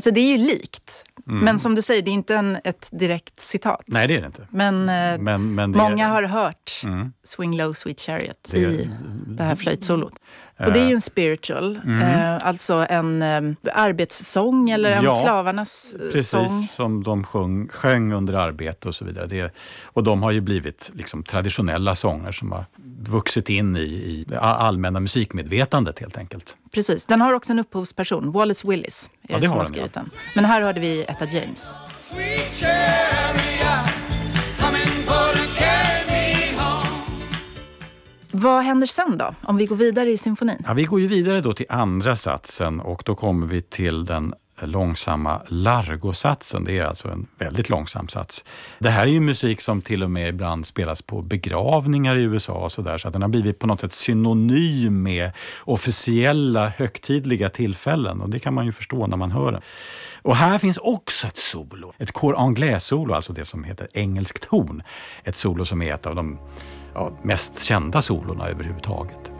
Alltså det är ju likt. Men som du säger, det är inte ett direkt citat. Nej, det är det inte. Men det många har hört Swing Low Sweet Chariot i det här flöjtsolot. Och det är ju en spiritual, alltså en arbetssång eller en slavarnas precis, sång. Precis, som de sjöng under arbete och så vidare. Och de har ju blivit liksom traditionella sånger som har vuxit in i det allmänna musikmedvetandet helt enkelt. Precis, den har också en upphovsperson, Wallace Willis, är det som har skrivit den. Men här hörde vi Etta James. Sweet chariot, coming for to carry me home. Vad händer sen då, om vi går vidare i symfonin? Ja, vi går ju vidare då till andra satsen och då kommer vi till den långsamma largosatsen. Det är alltså en väldigt långsam sats. Det här är ju musik som till och med ibland spelas på begravningar i USA och sådär, så att den har blivit på något sätt synonym med officiella högtidliga tillfällen, och det kan man ju förstå när man hör den. Och här finns också ett solo, ett cor anglais-solo, alltså det som heter engelskt horn. Ett solo som är ett av de mest kända solorna överhuvudtaget.